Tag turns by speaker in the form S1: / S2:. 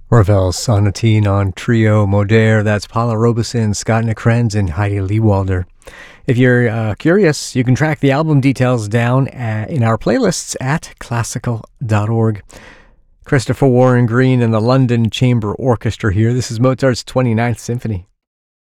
S1: Ravel Sonatine on Trio Modere. That's Paula Robeson, Scott Nekrenz, and Heidi Lewalder. If you're curious, you can track the album details down in our playlists at classical.org. Christopher Warren Green and the London Chamber Orchestra here. This is Mozart's 29th Symphony.